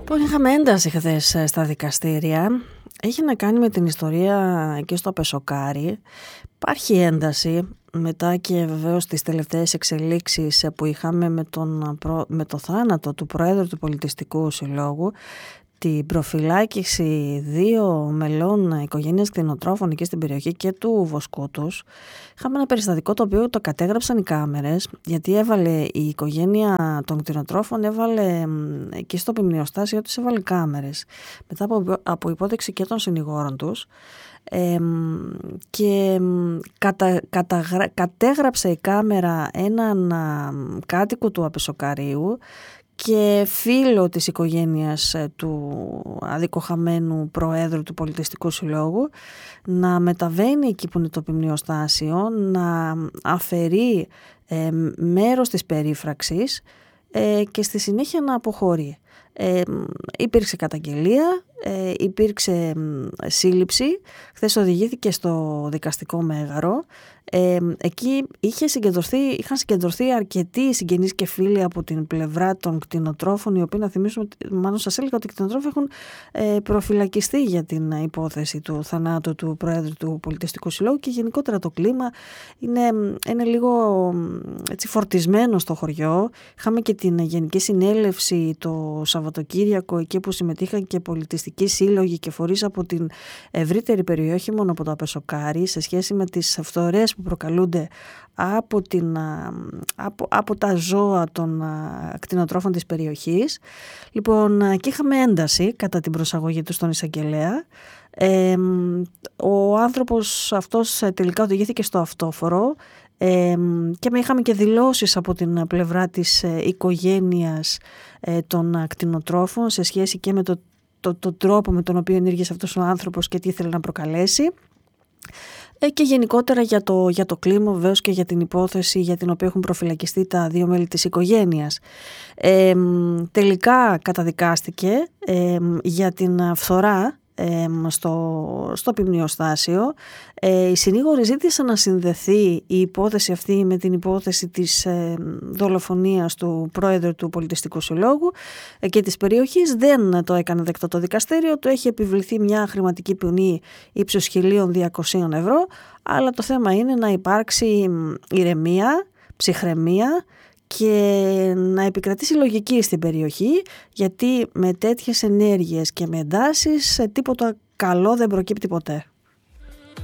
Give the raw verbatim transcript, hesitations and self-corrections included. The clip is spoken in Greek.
Λοιπόν, είχαμε ένταση χθες στα δικαστήρια. Έχει να κάνει με την ιστορία εκεί στο Πεσοκάρι. Υπάρχει ένταση μετά και βεβαίως τις τελευταίες εξελίξεις που είχαμε με, τον, με το θάνατο του Προέδρου του Πολιτιστικού Συλλόγου, την προφυλάκηση δύο μελών οικογένειας κτηνοτρόφων εκεί στην περιοχή και του βοσκού τους. Είχαμε ένα περιστατικό το οποίο το κατέγραψαν οι κάμερες, γιατί έβαλε η οικογένεια των κτηνοτρόφων, έβαλε εκεί στο ποιμνιοστάσιο τους, έβαλε κάμερες μετά από, από υπόδειξη και των συνηγόρων τους. Ε, και κατα, καταγρα, κατέγραψε η κάμερα έναν α, κάτοικο του Απεσοκαρίου και φίλο της οικογένειας του αδικοχαμένου Προέδρου του Πολιτιστικού Συλλόγου να μεταβαίνει εκεί που είναι το ποιμνιοστάσιο, να αφαιρεί ε, μέρος της περίφραξης ε, και στη συνέχεια να αποχωρεί. Ε, υπήρξε καταγγελία, ε, υπήρξε σύλληψη, χθες οδηγήθηκε στο δικαστικό μέγαρο. Ε, εκεί είχε συγκεντρωθεί, είχαν συγκεντρωθεί αρκετοί συγγενείς και φίλοι από την πλευρά των κτηνοτρόφων, οι οποίοι, να θυμίσουμε, μάλλον σας έλεγα ότι οι κτηνοτρόφοι έχουν ε, προφυλακιστεί για την υπόθεση του θανάτου του Προέδρου του Πολιτιστικού Συλλόγου και γενικότερα το κλίμα είναι, είναι λίγο έτσι, φορτισμένο στο χωριό. Είχαμε και την Γενική Συνέλευση το Σαββατοκύριακο, εκεί που συμμετείχαν και πολιτιστικοί σύλλογοι και φορείς από την ευρύτερη περιοχή, όχι μόνο από το Απεσοκάρι, σε σχέση με τις φθορές που προκαλούνται από, την, από, από τα ζώα των κτηνοτρόφων της περιοχής. Λοιπόν, και είχαμε ένταση κατά την προσαγωγή του στον εισαγγελέα. Ε, ο άνθρωπος αυτός τελικά οδηγήθηκε στο αυτόφορο ε, και είχαμε και δηλώσεις από την πλευρά της οικογένειας ε, των κτηνοτρόφων σε σχέση και με το, το, το τρόπο με τον οποίο ενήργησε αυτός ο άνθρωπος και τι ήθελε να προκαλέσει. Και γενικότερα για το, για το κλίμα, βεβαίως, και για την υπόθεση για την οποία έχουν προφυλακιστεί τα δύο μέλη της οικογένειας. Ε, τελικά καταδικάστηκε ε, για την φθορά ε, στο, στο ποιμνιοστάσιο. Ε, οι συνήγοροι ζήτησαν να συνδεθεί η υπόθεση αυτή με την υπόθεση της ε, δολοφονίας του Πρόεδρου του Πολιτιστικού Συλλόγου ε, και της περιοχής. Δεν το έκανε δεκτό το δικαστήριο, του έχει επιβληθεί μια χρηματική ποινή ύψους χίλια διακόσια ευρώ, αλλά το θέμα είναι να υπάρξει ηρεμία, ψυχραιμία και να επικρατήσει λογική στην περιοχή, γιατί με τέτοιες ενέργειες και με εντάσεις τίποτα καλό δεν προκύπτει ποτέ.